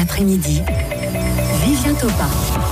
Après-midi, Vivien Topin.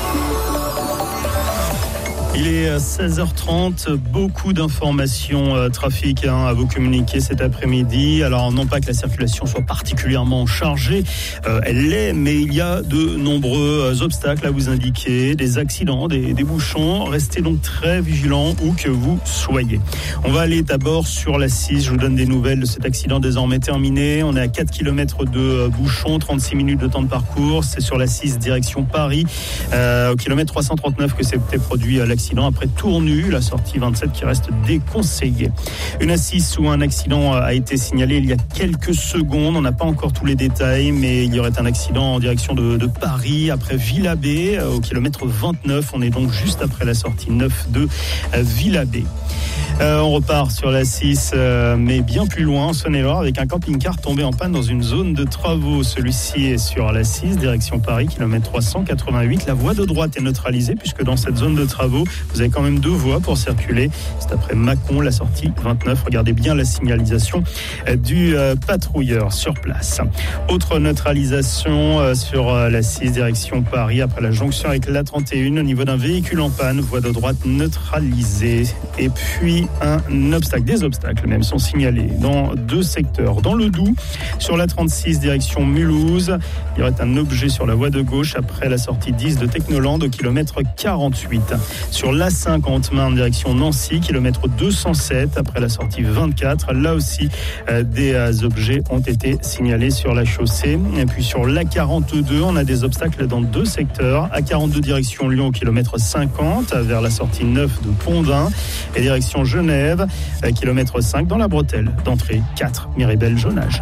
Il est 16h30, beaucoup d'informations trafic à vous communiquer cet après-midi. Alors non pas que la circulation soit particulièrement chargée, elle l'est, mais il y a de nombreux obstacles à vous indiquer, des accidents, des bouchons. Restez donc très vigilants où que vous soyez. On va aller d'abord sur la 6, je vous donne des nouvelles de cet accident désormais terminé. On est à 4 km de bouchons, 36 minutes de temps de parcours. C'est sur la 6 direction Paris, au kilomètre 339 que s'était produit l'accident après Tournu, la sortie 27 qui reste déconseillée. Une assise où un accident a été signalé il y a quelques secondes. On n'a pas encore tous les détails, mais il y aurait un accident en direction de Paris après Villabé au kilomètre 29. On est donc juste après la sortie 9 de Villabé. On repart sur la 6, mais bien plus loin, en Saône-et-Loire, avec un camping-car tombé en panne dans une zone de travaux. Celui-ci est sur la 6, direction Paris, kilomètre 388. La voie de droite est neutralisée, puisque dans cette zone de travaux, vous avez quand même deux voies pour circuler. C'est après Mâcon, la sortie 29. Regardez bien la signalisation du patrouilleur sur place. Autre neutralisation sur la 6, direction Paris, après la jonction avec la 31, au niveau d'un véhicule en panne, voie de droite neutralisée. Et puis des obstacles même sont signalés dans deux secteurs. Dans le Doubs, sur la 36 direction Mulhouse, il y aurait un objet sur la voie de gauche après la sortie 10 de Technoland au kilomètre 48. Sur l'A5 en Haute-Marne direction Nancy, kilomètre 207 après la sortie 24. Là aussi, des objets ont été signalés sur la chaussée. Et puis sur l'A42, on a des obstacles dans deux secteurs. A42 direction Lyon au kilomètre 50 vers la sortie 9 de Pont-d'Ain et direction Genève, kilomètre 5 dans la bretelle d'entrée 4 Miribel-Jonage.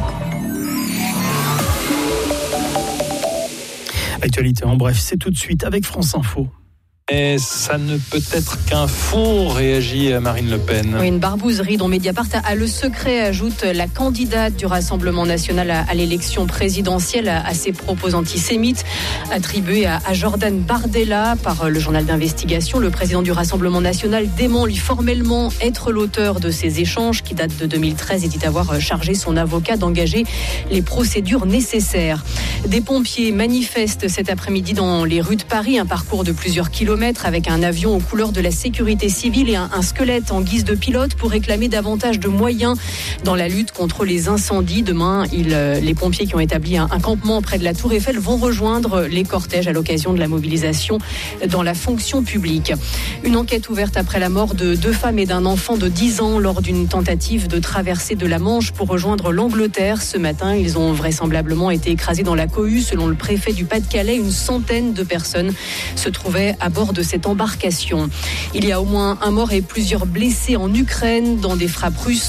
Actualité en bref, c'est tout de suite avec France Info. Et ça ne peut être qu'un faux, réagit Marine Le Pen. Oui, une barbouzerie dont Mediapart a le secret, ajoute la candidate du Rassemblement national à l'élection présidentielle à ses propos antisémites, attribués à Jordan Bardella par le journal d'investigation. Le président du Rassemblement national dément lui formellement être l'auteur de ces échanges qui datent de 2013 et dit avoir chargé son avocat d'engager les procédures nécessaires. Des pompiers manifestent cet après-midi dans les rues de Paris, un parcours de plusieurs kilomètres avec un avion aux couleurs de la sécurité civile et un squelette en guise de pilote pour réclamer davantage de moyens dans la lutte contre les incendies. Demain, les pompiers qui ont établi un campement près de la Tour Eiffel vont rejoindre les cortèges à l'occasion de la mobilisation dans la fonction publique. Une enquête ouverte après la mort de deux femmes et d'un enfant de 10 ans lors d'une tentative de traversée de la Manche pour rejoindre l'Angleterre. Ce matin, ils ont vraisemblablement été écrasés dans la cohue. Selon le préfet du Pas-de-Calais, une centaine de personnes se trouvaient à bord de cette embarcation. Il y a au moins un mort et plusieurs blessés en Ukraine dans des frappes russes